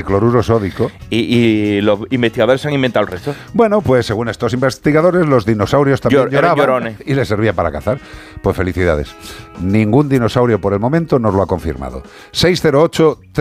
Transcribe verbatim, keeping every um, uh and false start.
cloruro sódico. Y, y los investigadores han inventado el resto. Bueno, pues según estos investigadores, los dinosaurios también Llor, eran lloraban llorones. y les servía para cazar. Pues felicidades. Ningún dinosaurio por el momento nos lo ha confirmado. seis cero ocho